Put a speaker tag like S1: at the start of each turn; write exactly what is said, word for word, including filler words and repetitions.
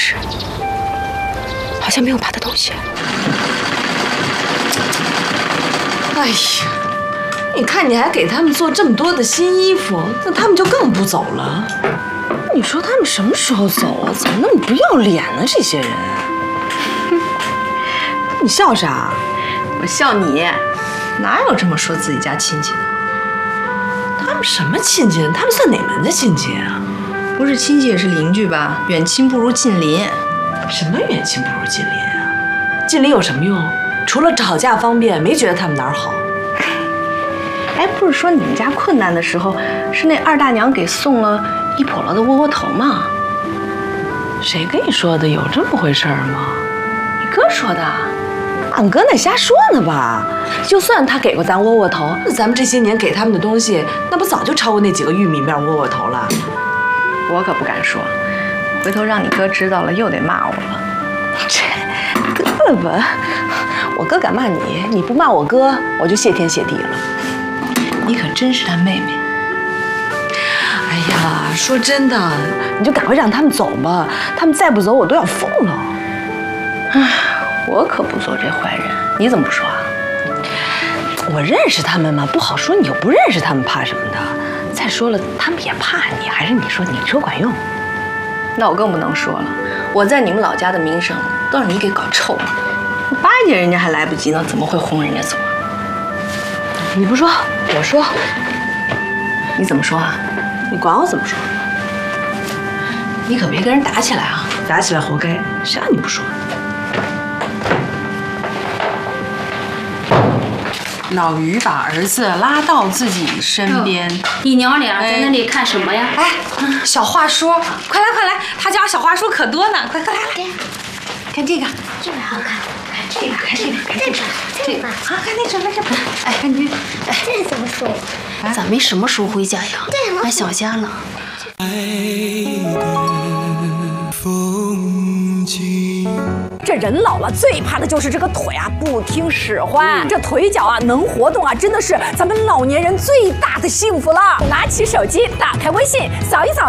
S1: 是，好像没有拔的东西。
S2: 哎呀，你看你还给他们做这么多的新衣服，那他们就更不走了。
S3: 你说他们什么时候走啊？怎么那么不要脸呢？这些人，你笑啥？
S2: 我笑你，哪有这么说自己家亲戚的？他们什么亲戚？他们算哪门子亲戚啊？
S3: 不是亲戚也是邻居吧？远亲不如近邻。
S2: 什么远亲不如近邻啊？近邻有什么用？除了吵架方便，没觉得他们哪儿好。
S3: 哎，不是说你们家困难的时候，是那二大娘给送了一笸箩的窝窝头吗？
S2: 谁跟你说的？有这么回事吗？
S3: 你哥说的。俺哥那瞎说呢吧？就算他给过咱窝窝头，
S2: 那咱们这些年给他们的东西，那不早就超过那几个玉米面窝窝头了？
S3: 我可不敢说，回头让你哥知道了，又得骂我了。这根本，我哥敢骂你，你不骂我哥，我就谢天谢地了。你可真是他妹妹。
S2: 哎呀，说真的，
S3: 你就赶快让他们走吧，他们再不走，我都要疯了。唉，我可不做这坏人，你怎么不说啊？我认识他们吗？不好说，你又不认识他们，怕什么的？再说了，他们也怕你，还是你说你说管用？那我更不能说了，我在你们老家的名声都让你给搞臭了。巴结人家还来不及呢，怎么会轰人家走啊？你不说，我说。你怎么说啊？
S2: 你管我怎么说？
S3: 你可别跟人打起来啊！
S2: 打起来活该，谁让你不说？
S4: 老于把儿子拉到自己身边，
S5: 嗯、你娘俩在那里看什么呀？
S4: 哎，小话说，快来快来，他家小话说可多呢，快快来来，看这个，
S5: 这个好看，
S4: 看这个，看这个，看这个，
S5: 这个，
S4: 好看那什么这个，哎，看这，
S5: 哎，这怎么说？咋没什么时候回家呀？还想家呢。
S6: 这人老了最怕的就是这个腿啊不听使唤，嗯、这腿脚啊能活动啊，真的是咱们老年人最大的幸福了。拿起手机，打开微信，扫一扫。